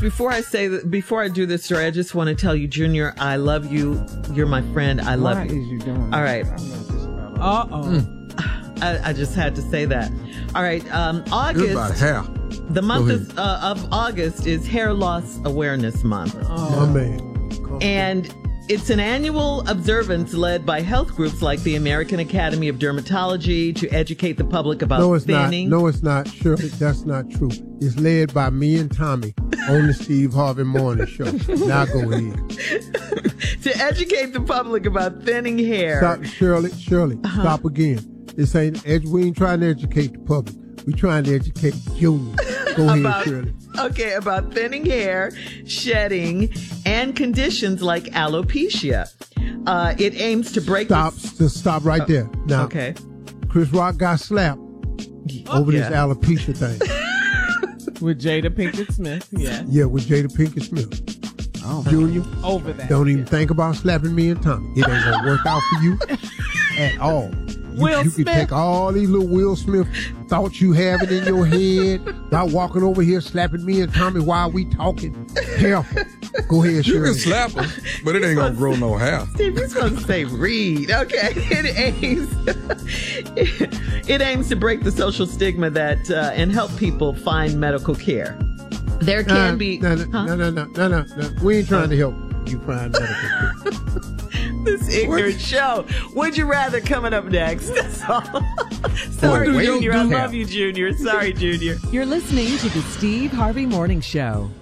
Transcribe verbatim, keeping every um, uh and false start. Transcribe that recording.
Before I say that, before I do this story, I just want to tell you, Junior, I love you. You're my friend. I love Why you. Why is you doing All right. Uh oh. Mm. I, I just had to say that. All right. Um, August. It's about hair. The month of, uh, of August is Hair Loss Awareness Month. Oh. My man. Come and on. It's an annual observance led by health groups like the American Academy of Dermatology to educate the public about no, it's thinning. Not. No, it's not. Shirley, that's not true. It's led by me and Tommy on the Steve Harvey Morning Show. Now go ahead. To educate the public about thinning hair. Stop, Shirley, Shirley, uh-huh. Stop again. This ain't, we ain't trying to educate the public. We're trying to educate Junior. Go ahead, about, Shirley. Okay, about thinning hair, shedding, and conditions like alopecia. Uh, it aims to break... Stop, the... just stop right there. Now, okay. Chris Rock got slapped oh, over yeah. this alopecia thing. With Jada Pinkett Smith, yeah. Yeah, with Jada Pinkett Smith. Oh. Junior, over that. Don't even yeah. think about slapping me and Tommy. It ain't gonna work out for you at all. You, Will you Smith. can take all these little Will Smith thoughts you have it in your head about walking over here slapping me and Tommy while we talking. Careful. Go ahead, You Shirley. can slap him, but it ain't gonna grow no hair. Steve, you're supposed to say read. Okay. It aims it aims to break the social stigma that uh, and help people find medical care. There can uh, be no no, huh? no no no no no no. We ain't trying to help you find medical care. This ignorant what? show. Would you rather coming up next? That's all. Sorry, Boy, Junior. I do love you, Junior. Sorry, Junior. You're listening to the Steve Harvey Morning Show.